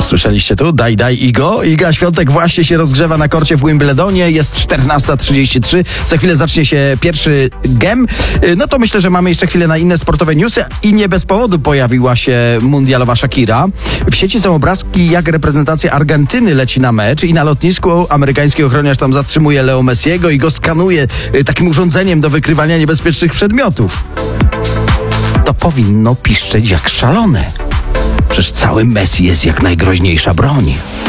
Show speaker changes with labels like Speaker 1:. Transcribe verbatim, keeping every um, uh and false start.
Speaker 1: Słyszeliście tu? Daj, daj Igo. Iga Świątek właśnie się rozgrzewa na korcie w Wimbledonie. Jest czternasta trzydzieści trzy. Za chwilę zacznie się pierwszy gem. No to myślę, że mamy jeszcze chwilę na inne sportowe newsy i nie bez powodu pojawiła się mundialowa Shakira. W sieci są obrazki, jak reprezentacja Argentyny leci na mecz i na lotnisku amerykański ochroniarz tam zatrzymuje Leo Messiego i go skanuje takim urządzeniem do wykrywania niebezpiecznych przedmiotów. To powinno piszczeć jak szalone. Przecież cały Messi jest jak najgroźniejsza broń.